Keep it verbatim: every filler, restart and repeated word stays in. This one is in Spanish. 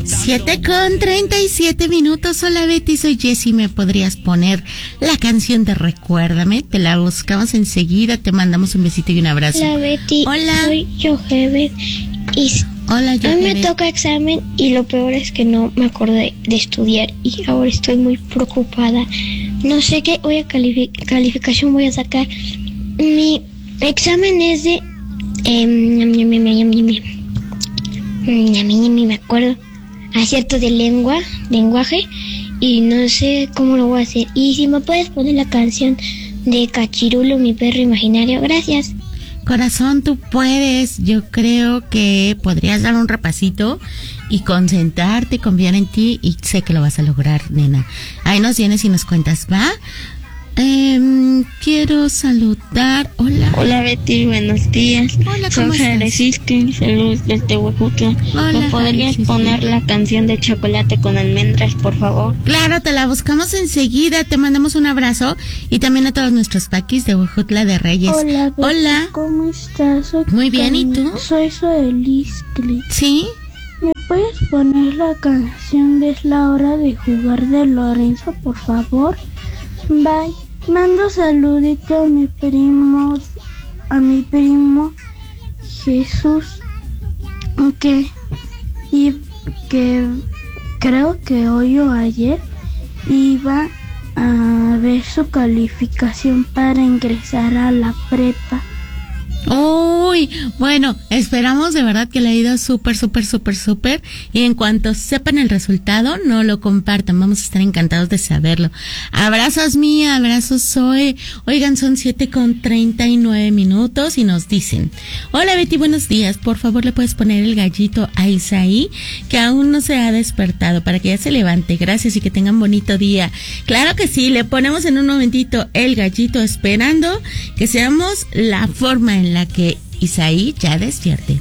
Siete con treinta y siete minutos. Hola Betty, soy Jessie. ¿Me podrías poner la canción de Recuérdame? Te la buscamos enseguida. Te mandamos un besito y un abrazo. Hola Betty. Hola. Soy Joheber. Y Hola, a mí me toca examen y lo peor es que no me acordé de estudiar y ahora estoy muy preocupada. No sé qué voy a calific- calificación voy a sacar. Mi examen es de... Eh, me acuerdo. Acierto de lengua, lenguaje, y no sé cómo lo voy a hacer. Y si me puedes poner la canción de Cachirulo, mi perro imaginario, gracias. Corazón, tú puedes. Yo creo que podrías dar un repasito y concentrarte, confiar en ti, y sé que lo vas a lograr, nena. Ahí nos vienes y nos cuentas, ¿va? Eh, quiero saludar. Hola. Hola Betty, buenos días. Hola, ¿cómo Soy estás? Jarecisque, saludos desde Huejutla. Hola, ¿Me podrías Jarecisque. poner la canción de Chocolate con Almendras, por favor? Claro, te la buscamos enseguida. Te mandamos un abrazo y también a todos nuestros paquis de Huejutla de Reyes. Hola, Betty, Hola. ¿cómo estás? Soy Muy bien, ¿y Camila. tú? Soy Soelis Cli. ¿Sí? ¿Me puedes poner la canción de Es la hora de jugar de Lorenzo, por favor? Bye. Mando saludito a mi primo, a mi primo Jesús, que, y que creo que hoy o ayer iba a ver su calificación para ingresar a la prepa. Uy, bueno, esperamos de verdad que le haya ido súper, súper, súper, súper. Y en cuanto sepan el resultado, no lo compartan. Vamos a estar encantados de saberlo. Abrazos mía, abrazos Zoe. Oigan, son siete con treinta y nueve minutos y nos dicen: hola Betty, buenos días. Por favor, le puedes poner el gallito a Isaí, que aún no se ha despertado, para que ya se levante. Gracias y que tengan bonito día. Claro que sí, le ponemos en un momentito el gallito, esperando que seamos la forma en la que Isaí ya despierte.